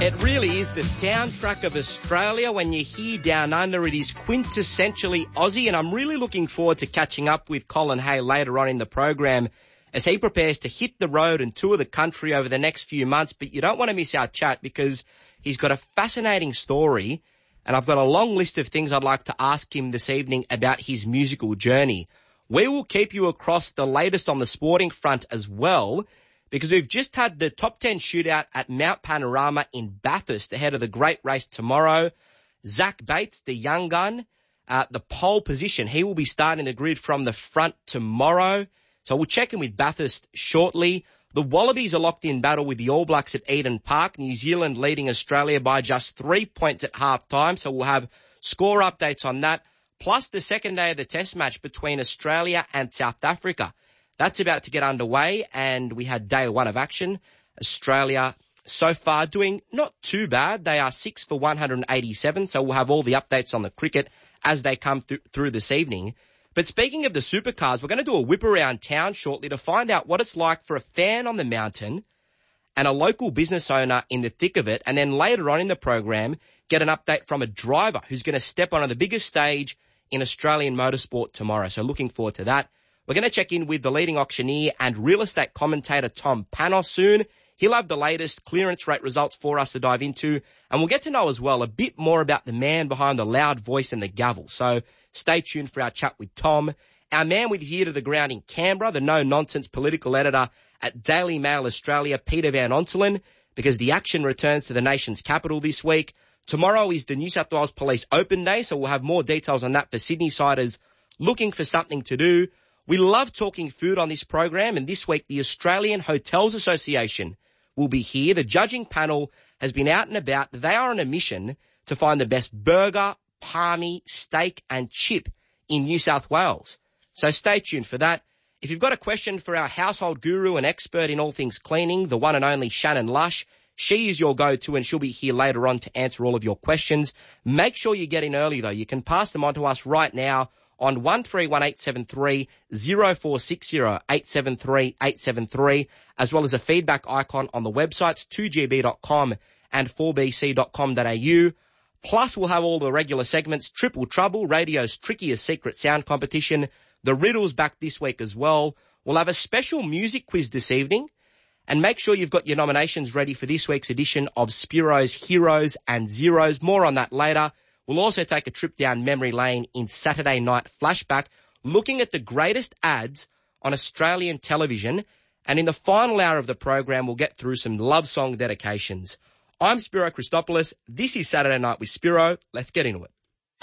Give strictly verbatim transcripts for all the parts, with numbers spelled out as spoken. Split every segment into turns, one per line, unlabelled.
It really is the soundtrack of Australia. When you hear Down Under, it is quintessentially Aussie, and I'm really looking forward to catching up with Colin Hay later on in the program as he prepares to hit the road and tour the country over the next few months. But you don't want to miss our chat because he's got a fascinating story, and I've got a long list of things I'd like to ask him this evening about his musical journey. We will keep you across the latest on the sporting front as well, because we've just had the top ten shootout at Mount Panorama in Bathurst ahead of the great race tomorrow. Zach Bates, the young gun, uh, the pole position. He will be starting the grid from the front tomorrow. So we'll check in with Bathurst shortly. The Wallabies are locked in battle with the All Blacks at Eden Park. New Zealand leading Australia by just three points at half time. So we'll have score updates on that. Plus the second day of the test match between Australia and South Africa. That's about to get underway, and we had day one of action. Australia so far doing not too bad. They are six for one hundred eighty-seven, so we'll have all the updates on the cricket as they come th- through this evening. But speaking of the supercars, we're going to do a whip around town shortly to find out what it's like for a fan on the mountain and a local business owner in the thick of it, and then later on in the program, get an update from a driver who's going to step onto the biggest stage in Australian motorsport tomorrow. So looking forward to that. We're going to check in with the leading auctioneer and real estate commentator Tom Panos soon. He'll have the latest clearance rate results for us to dive into, and we'll get to know as well a bit more about the man behind the loud voice and the gavel. So stay tuned for our chat with Tom. Our man with his ear to the ground in Canberra, the no-nonsense political editor at Daily Mail Australia, Peter Van Onselen, because the action returns to the nation's capital this week. Tomorrow is the New South Wales Police Open Day, so we'll have more details on that for Sydney-siders looking for something to do. We love talking food on this program, and this week the Australian Hotels Association will be here. The judging panel has been out and about. They are on a mission to find the best burger, palmy, steak and chip in New South Wales. So stay tuned for that. If you've got a question for our household guru and expert in all things cleaning, the one and only Shannon Lush, she is your go-to, and she'll be here later on to answer all of your questions. Make sure you get in early, though. You can pass them on to us right now on one three one eight seven three zero four six zero eight seven three eight seven three, as well as a feedback icon on the websites two g b dot com and four b c dot com dot a u. Plus, we'll have all the regular segments, Triple Trouble, radio's trickiest secret sound competition, the riddles back this week as well. We'll have a special music quiz this evening, and make sure you've got your nominations ready for this week's edition of Spiro's Heroes and Zeros. More on that later. We'll also take a trip down memory lane in Saturday Night Flashback, looking at the greatest ads on Australian television. And in the final hour of the program, we'll get through some love song dedications. I'm Spiro Christopoulos. This is Saturday Night with Spiro. Let's get into it.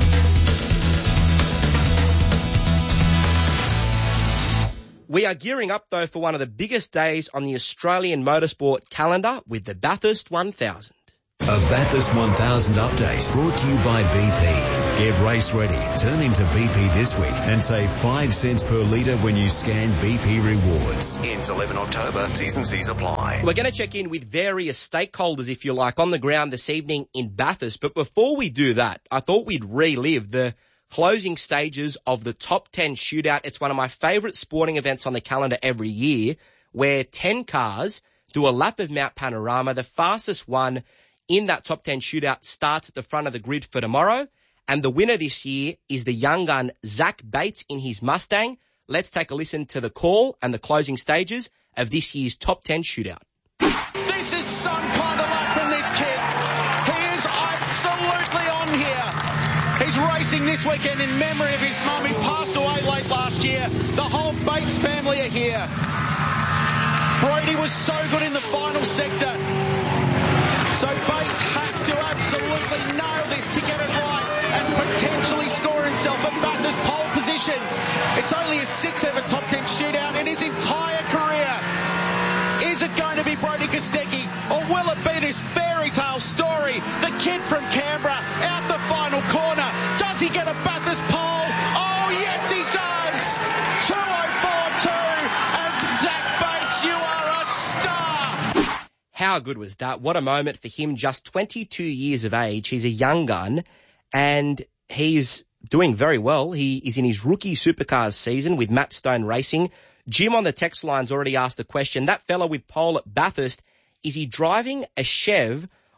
We are gearing up, though, for one of the biggest days on the Australian motorsport calendar with the Bathurst one thousand.
A Bathurst one thousand update brought to you by B P. Get race ready. Turn into B P this week and save five cents per litre when you scan B P Rewards. Ends eleventh October. T's and C's apply.
We're going to check in with various stakeholders, if you like, on the ground this evening in Bathurst. But before we do that, I thought we'd relive the closing stages of the top ten shootout. It's one of my favourite sporting events on the calendar every year, where ten cars do a lap of Mount Panorama. The fastest one in that top ten shootout starts at the front of the grid for tomorrow. And the winner this year is the young gun Zach Bates in his Mustang. Let's take a listen to the call and the closing stages of this year's top ten shootout.
This is some kind of luck from this kid. He is absolutely on here. He's racing this weekend in memory of his mum. He passed away late last year. The whole Bates family are here. Brody was so good in the final sector. So Bates has to absolutely nail this to get it right and potentially score himself a Bathurst pole position. It's only his sixth ever top ten shootout in his entire career. Is it going to be Brody Kostecki, or will it be this fairy tale story? The kid from Canberra out the final corner. Does he get a Bathurst pole? Oh yes he does! two oh four two, and Zach Bates, you are a star!
How good was that? What a moment for him, just twenty-two years of age. He's a young gun, and he's doing very well. He is in his rookie supercars season with Matt Stone Racing. Jim on the text line's already asked the question. That fella with pole at Bathurst, is he driving a Chev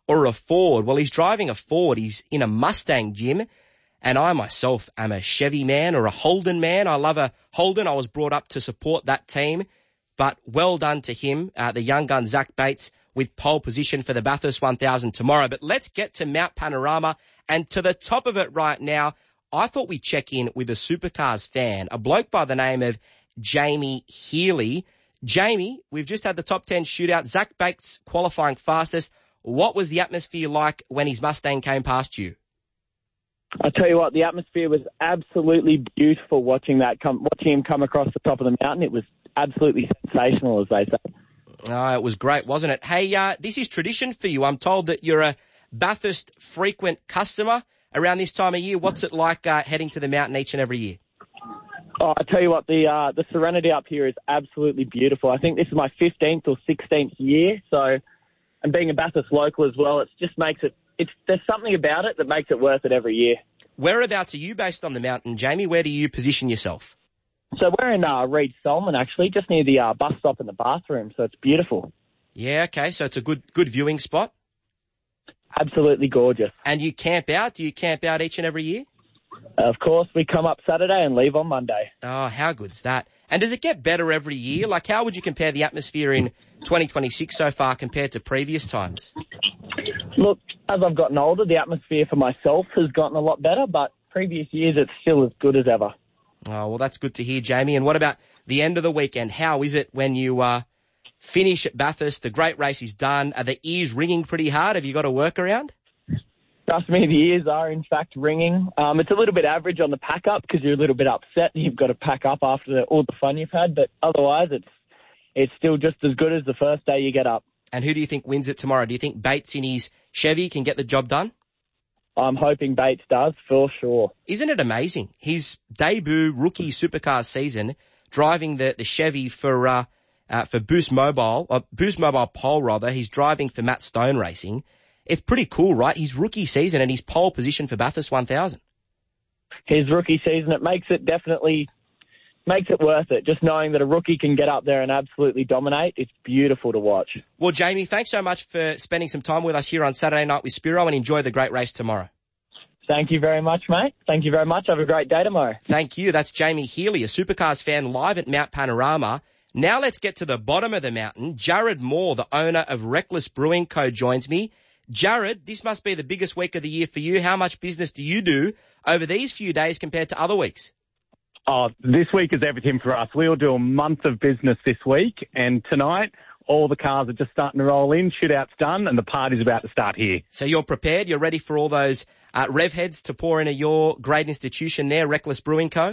or a Ford? Well, he's driving a Ford. He's in a Mustang, Jim. And I myself am a Chevy man or a Holden man. I love a Holden. I was brought up to support that team. But well done to him, uh, the young gun, Zach Bates, with pole position for the Bathurst one thousand tomorrow. But let's get to Mount Panorama. And to the top of it right now, I thought we'd check in with a Supercars fan, a bloke by the name of Jamie Healy. Jamie, we've just had the top ten shootout. Zach Bates qualifying fastest. What was the atmosphere like when his Mustang came past you?
I tell you what, the atmosphere was absolutely beautiful watching that come, watching him come across the top of the mountain. It was absolutely sensational, as they say.
Oh, it was great, wasn't it? Hey, uh, this is tradition for you. I'm told that you're a Bathurst frequent customer around this time of year. What's it like uh, heading to the mountain each and every year?
Oh, I tell you what, the uh, the serenity up here is absolutely beautiful. I think this is my fifteenth or sixteenth year, so, and being a Bathurst local as well, it just makes it, it's there's something about it that makes it worth it every year.
Whereabouts are you based on the mountain, Jamie? Where do you position yourself?
So we're in uh, Reed Solomon, actually, just near the uh, bus stop and the bathroom, so it's beautiful.
Yeah, okay, so it's a good good viewing spot?
Absolutely gorgeous.
And you camp out? Do you camp out each and every year?
Of course, we come up Saturday and leave on Monday.
Oh, how good's that? And does it get better every year? Like, how would you compare the atmosphere in twenty twenty-six so far compared to previous times?
Look, as I've gotten older, the atmosphere for myself has gotten a lot better, but previous years it's still as good as ever.
Oh, well, that's good to hear, Jamie. And what about the end of the weekend? How is it when you uh, finish at Bathurst? The great race is done. Are the ears ringing pretty hard? Have you got a workaround?
Trust me, the ears are in fact ringing. Um, it's a little bit average on the pack up because you're a little bit upset and you've got to pack up after the, all the fun you've had. But otherwise, it's it's still just as good as the first day you get up.
And who do you think wins it tomorrow? Do you think Bates in his Chevy can get the job done?
I'm hoping Bates does, for sure.
Isn't it amazing? His debut rookie supercar season, driving the, the Chevy for uh, uh, for Boost Mobile, uh, Boost Mobile Pole rather. He's driving for Matt Stone Racing. It's pretty cool, right? His rookie season and his pole position for Bathurst one thousand.
His rookie season, it makes it definitely makes it worth it. Just knowing that a rookie can get up there and absolutely dominate, it's beautiful to watch.
Well, Jamie, thanks so much for spending some time with us here on Saturday Night with Spiro, and enjoy the great race tomorrow.
Thank you very much, mate. Thank you very much. Have a great day tomorrow.
Thank you. That's Jamie Healy, a Supercars fan live at Mount Panorama. Now let's get to the bottom of the mountain. Jared Moore, the owner of Reckless Brewing Co., joins me. Jared, this must be the biggest week of the year for you. How much business do you do over these few days compared to other weeks?
Oh, this week is everything for us. We'll do a month of business this week, and tonight all the cars are just starting to roll in, shootout's done, and the party's about to start here.
So you're prepared? You're ready for all those uh, rev heads to pour into your great institution there, Reckless Brewing Co.?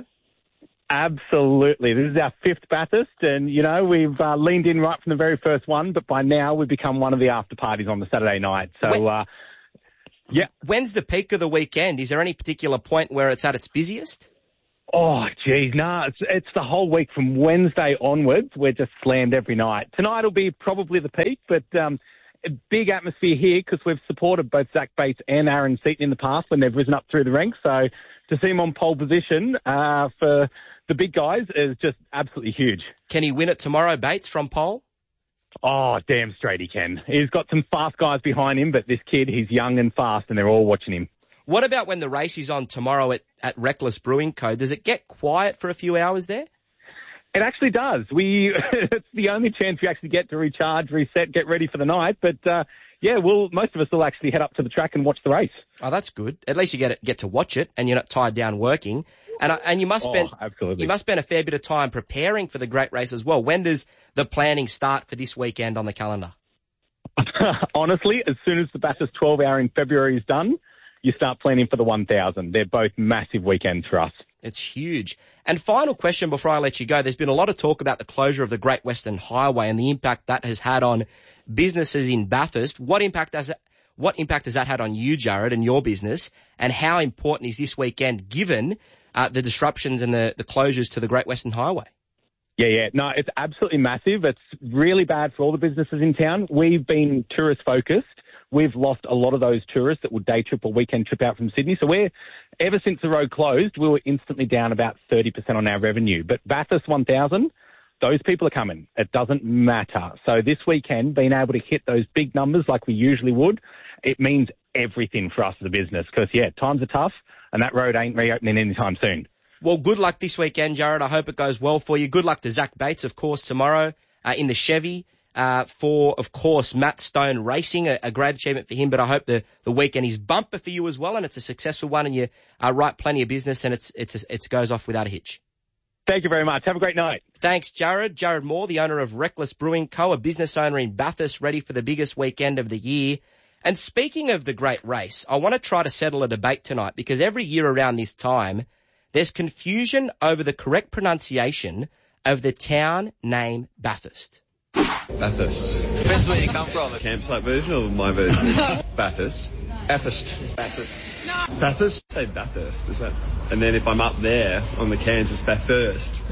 Absolutely. This is our fifth Bathurst, and, you know, we've uh, leaned in right from the very first one, but by now we've become one of the after parties on the Saturday night. So, when, uh, yeah.
When's the peak of the weekend? Is there any particular point where it's at its busiest?
Oh, geez, no, nah, it's, it's the whole week from Wednesday onwards. We're just slammed every night. Tonight will be probably the peak, but um, a big atmosphere here because we've supported both Zach Bates and Aaron Seaton in the past when they've risen up through the ranks. So to see him on pole position uh, for the big guys is just absolutely huge.
Can he win it tomorrow, Bates, from pole?
Oh, damn straight he can. He's got some fast guys behind him, but this kid, he's young and fast, and they're all watching him.
What about when the race is on tomorrow at, at Reckless Brewing Co.? Does it get quiet for a few hours there?
It actually does. We It's the only chance we actually get to recharge, reset, get ready for the night. But, uh, yeah, we'll, most of us will actually head up to the track and watch the race.
Oh, that's good. At least you get it, get to watch it and you're not tied down working. And uh, and you must spend
oh, absolutely.
you must spend a fair bit of time preparing for the great race as well. When does the planning start for this weekend on the calendar?
Honestly, as soon as the Bathurst twelve hour in February is done, you start planning for the one thousand. They're both massive weekends for us.
It's huge. And final question before I let you go. There's been a lot of talk about the closure of the Great Western Highway and the impact that has had on businesses in Bathurst. What impact has it, what impact has that had on you, Jared, and your business? And how important is this weekend given uh, the disruptions and the, the closures to the Great Western Highway?
Yeah, yeah. No, it's absolutely massive. It's really bad for all the businesses in town. We've been tourist focused. We've lost a lot of those tourists that would day trip or weekend trip out from Sydney. So we're, ever since the road closed, we were instantly down about thirty percent on our revenue. But Bathurst one thousand, those people are coming. It doesn't matter. So this weekend, being able to hit those big numbers like we usually would, it means everything for us as a business because, yeah, times are tough and that road ain't reopening anytime soon.
Well, good luck this weekend, Jared. I hope it goes well for you. Good luck to Zach Bates, of course, tomorrow uh, in the Chevy. Uh, for, of course, Matt Stone Racing, a, a great achievement for him, but I hope the, the weekend is bumper for you as well, and it's a successful one, and you uh, write plenty of business, and it's it's a, it goes off without a hitch.
Thank you very much. Have a great night.
Thanks, Jared. Jared Moore, the owner of Reckless Brewing Co., a business owner in Bathurst, ready for the biggest weekend of the year. And speaking of the great race, I want to try to settle a debate tonight, because every year around this time, there's confusion over the correct pronunciation of the town name Bathurst.
Bathurst. Depends where you come from. The campsite version or my version? Bathurst. Bathurst. Bathurst. No. Bathurst? Say Bathurst. Is that? And then if I'm up there on the Kansas, Bathurst.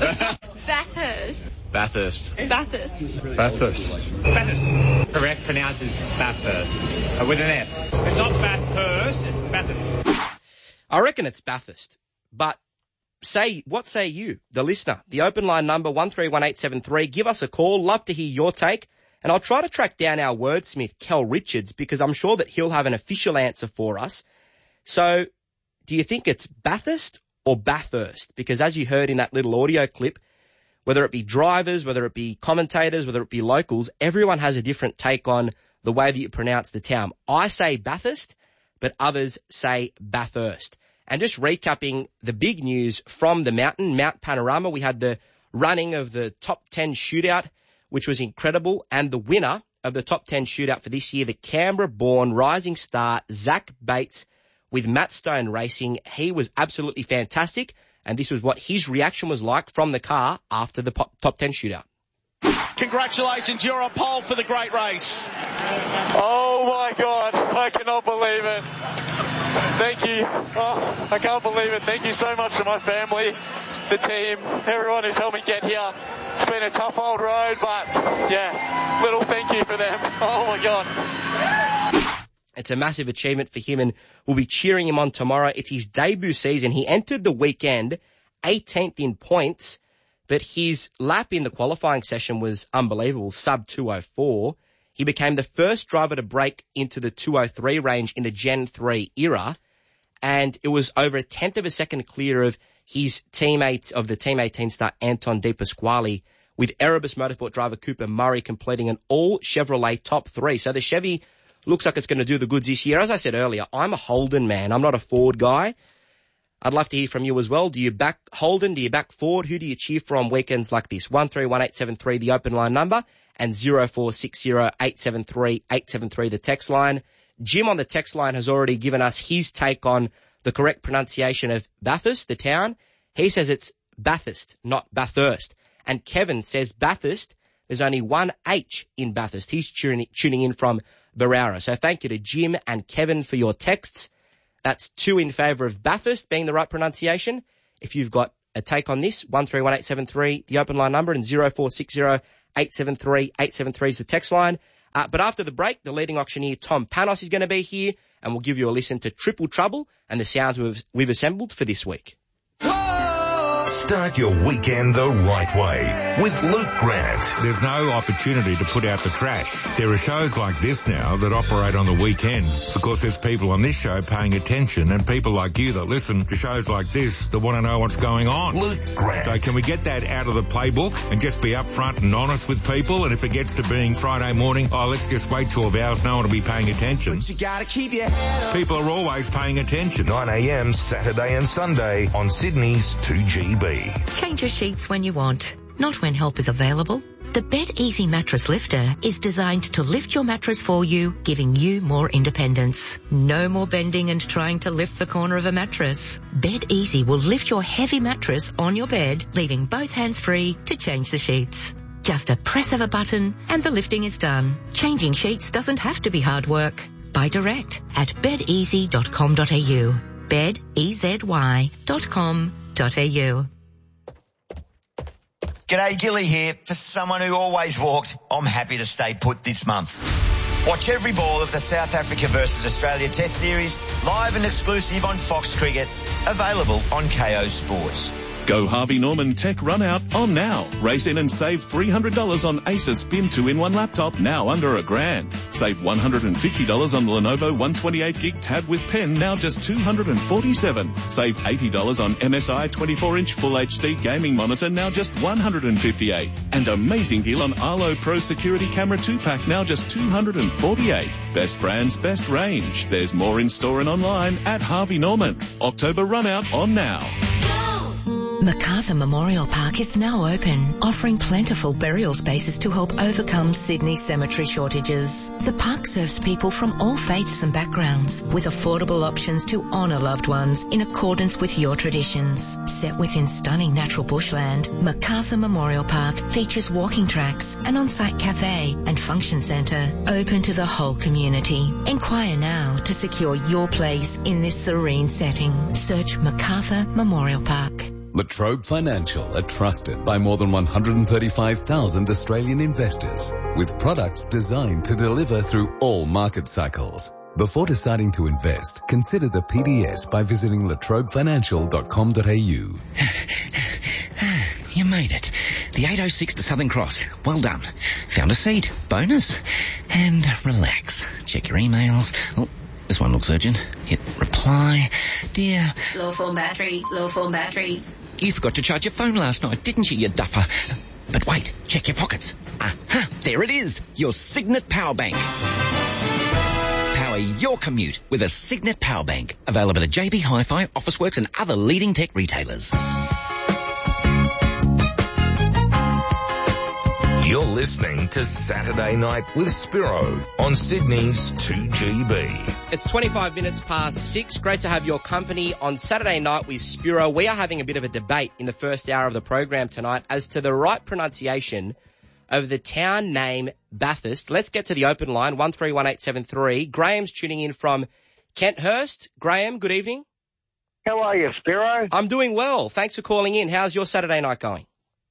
Bathurst.
Bathurst.
Bathurst.
Bathurst.
Bathurst. Correct pronounce is Bathurst. Uh, with an F. It's not Bathurst, it's Bathurst.
I reckon it's Bathurst. But say, what say you, the listener? The open line number one three one eight seven three. Give us a call. Love to hear your take. And I'll try to track down our wordsmith, Kel Richards, because I'm sure that he'll have an official answer for us. So do you think it's Bathurst or Bathurst? Because as you heard in that little audio clip, whether it be drivers, whether it be commentators, whether it be locals, everyone has a different take on the way that you pronounce the town. I say Bathurst, but others say Bathurst. And just recapping the big news from the mountain, Mount Panorama, we had the running of the top ten shootout, which was incredible, and the winner of the top ten shootout for this year, the Canberra-born rising star, Zach Bates, with Matt Stone Racing. He was absolutely fantastic, and this was what his reaction was like from the car after the top ten shootout.
Congratulations, you're on pole for the great race.
Oh my God, I cannot believe it. Thank you. Oh, I can't believe it. Thank you so much to my family, the team, everyone who's helped me get here. It's been a tough old road, but yeah, little thank you for them. Oh my God.
It's a massive achievement for him, and we'll be cheering him on tomorrow. It's his debut season. He entered the weekend eighteenth in points, but his lap in the qualifying session was unbelievable, sub two oh four. He became the first driver to break into the two oh three range in the Gen three era, and it was over a tenth of a second clear of his teammate, of the Team eighteen star Anton De Pasquale, with Erebus Motorsport driver Cooper Murray completing an all Chevrolet top three. So the Chevy looks like it's going to do the goods this year. As I said earlier, I'm a Holden man. I'm not a Ford guy. I'd love to hear from you as well. Do you back Holden? Do you back Ford? Who do you cheer for on weekends like this? one three one eight seven three, the open line number, and zero four six zero eight seven three eight seven three, the text line. Jim on the text line has already given us his take on the correct pronunciation of Bathurst, the town. He says it's Bathurst, not Bathurst. And Kevin says Bathurst, there's only one H in Bathurst. He's tuning, tuning in from Barara. So thank you to Jim and Kevin for your texts. That's two in favour of Bathurst being the right pronunciation. If you've got a take on this, one three one eight seven three, the open line number, and zero four six zero eight seven three eight seven three is the text line. Uh, but after the break, the leading auctioneer, Tom Panos, is going to be here, and we'll give you a listen to Triple Trouble and the sounds we've, we've assembled for this week.
Start your weekend the right way with Luke Grant.
There's no opportunity to put out the trash. There are shows like this now that operate on the weekend because there's people on this show paying attention and people like you that listen to shows like this that want to know what's going on.
Luke Grant.
So can we get that out of the playbook and just be upfront and honest with people? And if it gets to being Friday morning, oh, let's just wait twelve hours, no one will be paying attention.
But you gotta keep your head up.
People are always paying attention.
nine a.m. Saturday and Sunday on Sydney's two G B.
Change your sheets when you want, not when help is available. The Bed Easy Mattress Lifter is designed to lift your mattress for you, giving you more independence. No more bending and trying to lift the corner of a mattress. Bed Easy will lift your heavy mattress on your bed, leaving both hands free to change the sheets. Just a press of a button and the lifting is done. Changing sheets doesn't have to be hard work. Buy direct at bed easy dot com dot a u. bed easy dot com dot a u.
G'day, Gilly here. For someone who always walked, I'm happy to stay put this month. Watch every ball of the South Africa versus Australia Test Series live and exclusive on Fox Cricket, available on K O Sports.
Go Harvey Norman Tech Run Out on now. Race in and save three hundred dollars on Acer Spin two in one laptop, now under a grand. Save one hundred fifty dollars on the Lenovo one twenty-eight gig tab with pen, now just two hundred forty-seven dollars. Save eighty dollars on M S I twenty-four inch Full H D gaming monitor, now just one hundred fifty-eight dollars. And amazing deal on Arlo Pro Security Camera two pack, now just two hundred forty-eight dollars. Best brands, best range. There's more in store and online at Harvey Norman. October Run Out on now.
MacArthur Memorial Park is now open, offering plentiful burial spaces to help overcome Sydney's cemetery shortages. The park serves people from all faiths and backgrounds, with affordable options to honour loved ones in accordance with your traditions. Set within stunning natural bushland, MacArthur Memorial Park features walking tracks, an on-site cafe and function centre open to the whole community. Inquire now to secure your place in this serene setting. Search MacArthur Memorial Park.
Latrobe Financial are trusted by more than one hundred thirty-five thousand Australian investors, with products designed to deliver through all market cycles. Before deciding to invest, consider the P D S by visiting latrobe financial dot com dot a u.
You made it. The eight oh six to Southern Cross. Well done. Found a seat. Bonus. And relax. Check your emails. Oh, this one looks urgent. Hit reply. Dear.
Low phone battery. Low phone battery.
You forgot to charge your phone last night, didn't you, you duffer? But wait, check your pockets. Aha, there it is. Your Signet Power Bank. Power your commute with a Signet Power Bank. Available at J B Hi-Fi, Officeworks and other leading tech retailers.
You're listening to Saturday Night with Spiro on Sydney's two G B.
It's twenty-five minutes past six. Great to have your company on Saturday Night with Spiro. We are having a bit of a debate in the first hour of the program tonight as to the right pronunciation of the town name Bathurst. Let's get to the open line, one three one eight seven three. Graham's tuning in from Kenthurst. Graham, good evening.
How are you, Spiro?
I'm doing well. Thanks for calling in. How's your Saturday night going?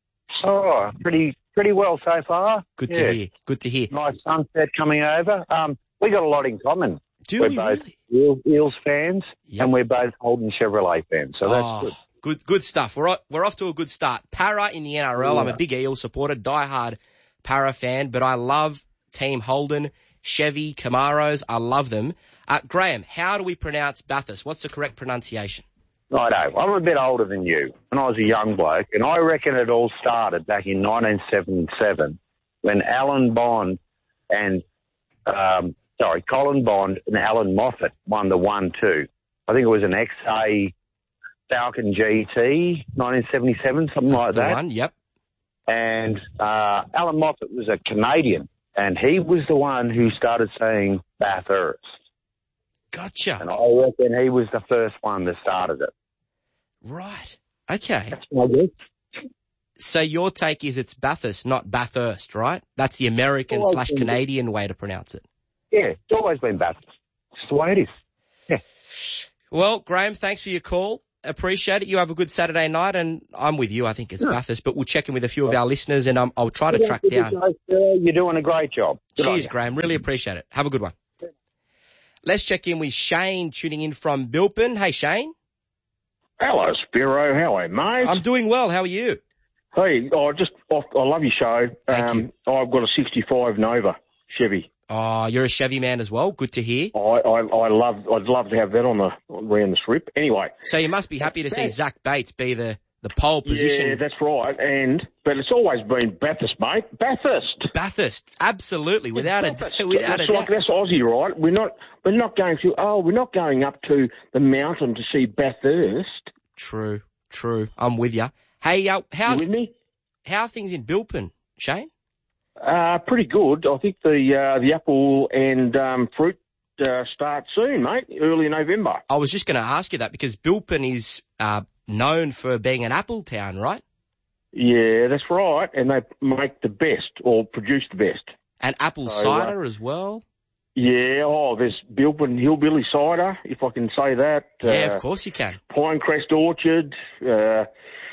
Oh, pretty pretty well so far.
Good
yeah.
to hear. Good to hear.
Nice sunset coming over. Um, we got a lot in common.
Do
we're
we
both
really?
Eels, Eels fans,
Yep.
and we're both Holden Chevrolet fans. So that's
oh,
good.
good. Good stuff. We're, we're off to a good start. Para in the N R L.
Yeah.
I'm a big Eel supporter, diehard Para fan, but I love Team Holden, Chevy, Camaros. I love them. Uh, Graham, how do we pronounce Bathurst? What's the correct pronunciation?
Righto. I'm a bit older than you. When I was a young bloke, and I reckon it all started back in nineteen seventy-seven when Alan Bond and, um, sorry, Colin Bond and Alan Moffat won the one two. I think it was an X A Falcon G T, nineteen seventy-seven, something
That's
like
the
that.
one, yep.
And uh, Alan Moffat was a Canadian, and he was the one who started saying Bathurst.
Gotcha.
And I reckon he was the first one that started it.
Right. Okay.
That's my guess.
So your take is it's Bathurst, not Bathurst, right? That's the American
Always
slash
been-
Canadian way to pronounce it.
Yeah, it's always been Bathurst. It's the way it is. Yeah.
Well, Graham, thanks for your call. Appreciate it. You have a good Saturday night, and I'm with you. I think it's
Yeah.
Bathurst, but we'll check in with a few of our listeners, and um, I'll try to track down.
You're doing a great job. Good on
Cheers,
you.
Graham. Really appreciate it. Have a good one. Let's check in with Shane tuning in from Bilpin. Hey, Shane.
Hello, Spiro. How are you, mate?
I'm doing well. How are you?
Hey, I just I love your show.
Thank
um, I've got a sixty-five Nova Chevy.
Oh, you're a Chevy man as well. Good to hear.
I, I I love I'd love to have that on the around the strip. Anyway,
So you must be happy to see Zach Bates be the, the pole position.
yeah, that's right. And but it's always been Bathurst, mate. Bathurst.
Bathurst, absolutely, without
Bathurst.
a without
that's
a
like
doubt.
that's Aussie, right? We're not we're not going to oh we're not going up to the mountain to see Bathurst.
True, true. I'm with you. Hey, uh, how's
You with me?
how are things in Bilpin, Shane?
Uh, pretty good. I think the uh, the apple and um, fruit uh, start soon, mate. Early November.
I was just going to ask you that because Bilpin is uh, known for being an apple town, right?
Yeah, that's right. And they make the best or produce the best.
And apple
So, uh,
cider as well.
Yeah. Oh, there's Bilpin Hillbilly cider, if I can say that.
Yeah,
Uh,
of course you can.
Pinecrest Orchard, uh,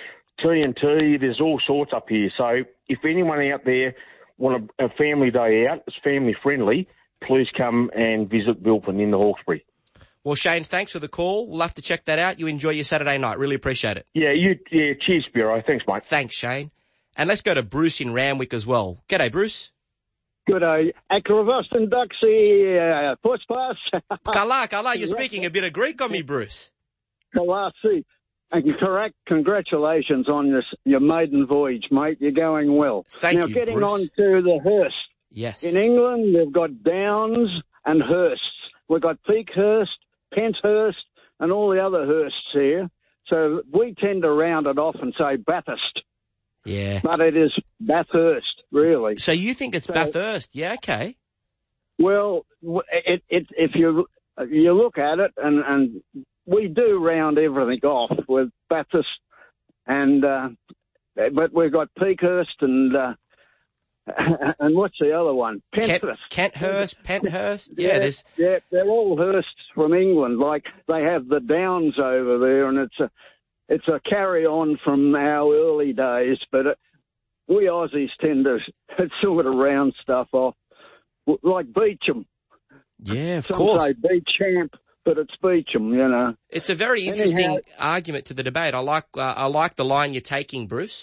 T and T. There's all sorts up here. So if anyone out there want a, a family day out, it's family friendly, please come and visit Bilpin in the Hawkesbury.
Well, Shane, thanks for the call. We'll have to check that out. You enjoy your Saturday night. Really appreciate it.
Yeah, you. Yeah, cheers, Bureau. Thanks, mate.
Thanks, Shane. And let's go to Bruce in Randwick as well. G'day, Bruce.
G'day. Akravostan Duxie, Puspas.
Kala, Kala, you're speaking a bit of Greek on me, Bruce.
Kalasi. And correct, congratulations on your, your maiden voyage, mate. You're going well.
Thank
now,
you,
getting
Bruce.
on to the Hearst.
Yes.
In England, they've got Downs and Hearsts. We've got Peakhurst, Penshurst, and all the other Hearsts here. So we tend to round it off and say Bathurst.
Yeah.
But it is Bathurst, really.
So you think it's
So-
Bathurst? Yeah, okay.
Well, it, it, if you you look at it, and, and we do round everything off with Bathurst, and uh, but we've got Peakhurst and uh, and what's the other one? Penshurst.
Kent, Kenthurst, Penthurst. Yeah,
yeah,
there's
yeah, they're all Hursts from England. Like they have the Downs over there, and it's a it's a carry on from our early days. But it, we Aussies tend to sort of round stuff off, like Beecham.
Yeah, of
Some
course.
say Beechamp, but it's Beecham, you know.
It's a very
Anyhow-
interesting argument to the debate. I like uh, I like the line you're taking, Bruce.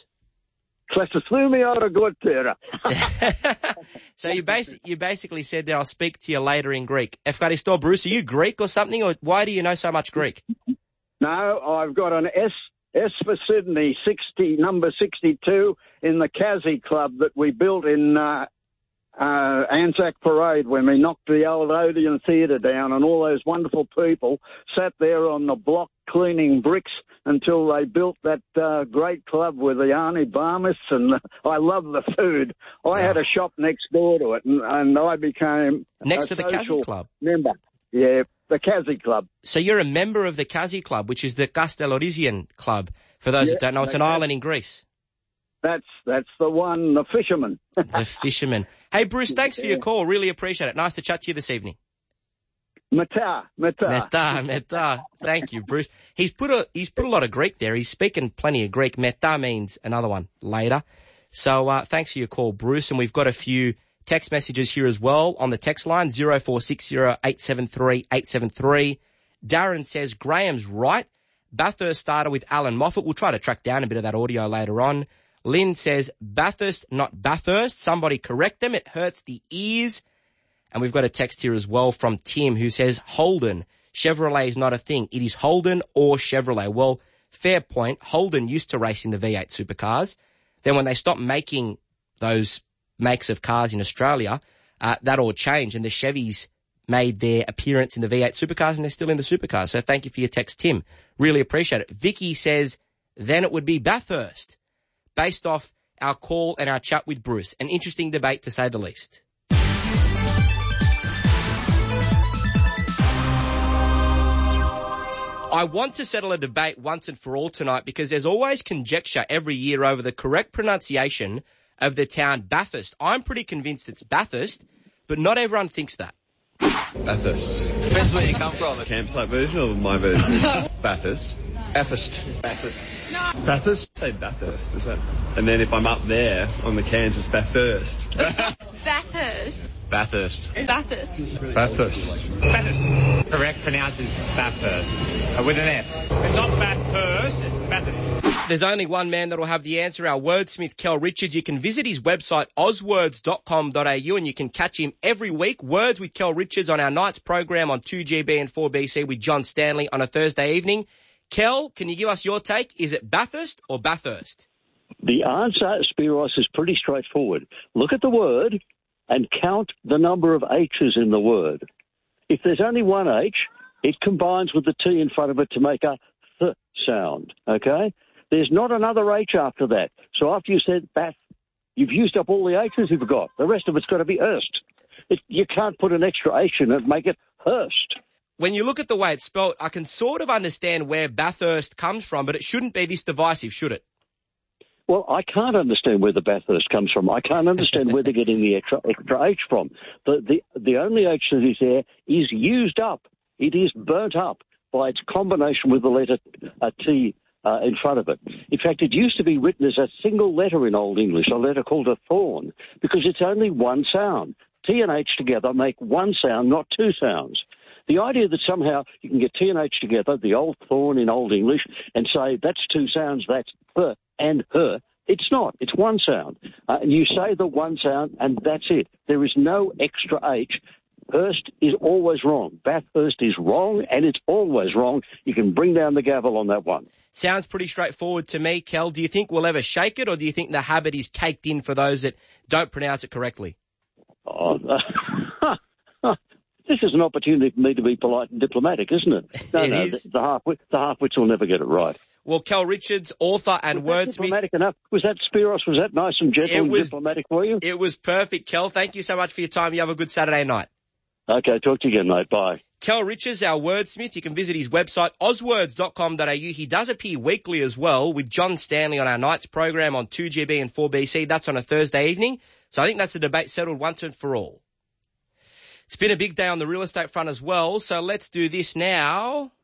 So you basi- you basically said that I'll speak to you later in Greek. Efkaristo, Bruce, are you Greek or something, or why do you know so much Greek?
No, I've got an S S for Sydney, sixty number sixty-two in the Kazi Club that we built in uh, uh, Anzac Parade when we knocked the old Odeon Theatre down, and all those wonderful people sat there on the block cleaning bricks until they built that uh, great club with the Arnie Barmis, and I love the food. I had a shop next door to it, and, and I became
Next
a
to the Kazi
social
Club?
member. Yeah, the Kazi Club.
So you're a member of the Kazi Club, which is the Castellorisian Club. For those
Yeah,
that don't know, it's an
they-
island in Greece.
That's that's the one, the fisherman.
The fisherman. Hey, Bruce, thanks for your call. Really appreciate it. Nice to chat to you this evening.
Meta, meta.
Meta, meta. Thank you, Bruce. He's put a he's put a lot of Greek there. He's speaking plenty of Greek. Meta means another one later. So uh, thanks for your call, Bruce. And we've got a few text messages here as well on the text line zero four six zero eight seven three eight seven three. Darren says Graham's right. Bathurst started with Alan Moffat. We'll try to track down a bit of that audio later on. Lynn says Bathurst, not Bathurst. Somebody correct them. It hurts the ears. And we've got a text here as well from Tim who says Holden. Chevrolet is not a thing. It is Holden or Chevrolet. Well, fair point. Holden used to race in the V eight supercars. Then when they stopped making those makes of cars in Australia, uh, that all changed and the Chevys made their appearance in the V eight supercars and they're still in the supercars. So thank you for your text, Tim. Really appreciate it. Vicky says then it would be Bathurst based off our call and our chat with Bruce. An interesting debate to say the least. I want to settle a debate once and for all tonight because there's always conjecture every year over the correct pronunciation of the town Bathurst. I'm pretty convinced it's Bathurst, but not everyone thinks that.
Bathurst. Depends where you come from. The campsite version or my version? Bathurst. Bathurst. Bathurst. Bathurst? Say Bathurst, is that? And then if I'm up there on the cans, it's Bathurst.
Bathurst.
Bathurst.
Bathurst.
Bathurst.
Bathurst. Correct pronounce is Bathurst. Uh, with an F. It's not Bathurst, it's Bathurst.
There's only one man that'll have the answer, our wordsmith, Kel Richards. You can visit his website, oswords dot com dot a u, and you can catch him every week. Words with Kel Richards on our night's program on two G B and four B C with John Stanley on a Thursday evening. Kel, can you give us your take? Is it Bathurst or Bathurst?
The answer, Spiros, is pretty straightforward. Look at the word and count the number of H's in the word. If there's only one H, it combines with the T in front of it to make a th sound, okay? There's not another H after that. So after you said Bath, you've used up all the H's you've got. The rest of it's got to be Hurst. It, you can't put an extra H in it and make it Hurst.
When you look at the way it's spelled, I can sort of understand where Bathurst comes from, but it shouldn't be this divisive, should it?
Well, I can't understand where the Bathurst comes from. I can't understand where they're getting the extra, extra H from. The, the, the only H that is there is used up. It is burnt up by its combination with the letter uh, T uh, in front of it. In fact, it used to be written as a single letter in Old English, a letter called a thorn, because it's only one sound. T and H together make one sound, not two sounds. The idea that somehow you can get T and H together, the old thorn in Old English, and say that's two sounds, that's her and her. It's not. It's one sound. Uh, and you say the one sound, and that's it. There is no extra H. Hurst is always wrong. Bathurst is wrong, and it's always wrong. You can bring down the gavel on that one.
Sounds pretty straightforward to me, Kel. Do you think we'll ever shake it, or do you think the habit is caked in for those that don't pronounce it correctly?
Oh, this is an opportunity for me to be polite and diplomatic, isn't it? No,
it
no,
is.
The, the, half-wit, the half-wits will never get it right.
Well, Kel Richards, author and
was that
wordsmith.
Diplomatic enough? Was that Spiros? Was that nice and gentle and diplomatic for you?
It was perfect, Kel. Thank you so much for your time. You have a good Saturday night.
Okay, talk to you again, mate. Bye.
Kel Richards, our wordsmith. You can visit his website, oswords dot com dot a u. He does appear weekly as well with John Stanley on our Nights program on two G B and four B C. That's on a Thursday evening. So I think that's the debate settled once and for all. It's been a big day on the real estate front as well. So let's do this now.